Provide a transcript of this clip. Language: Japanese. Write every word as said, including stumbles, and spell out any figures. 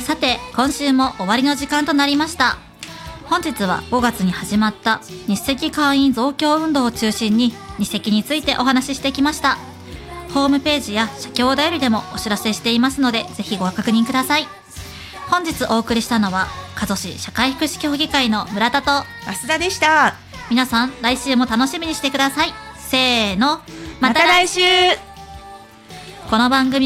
さて今週も終わりの時間となりました。本日はごがつに始まった日赤会員増強運動を中心に日赤についてお話ししてきました。ホームページや社協だよりでもお知らせしていますので、ぜひご確認ください。本日お送りしたのは加須市社会福祉協議会の村田と増田でした。 皆さん来週も楽しみにしてください。せーの、 また来週。 この番組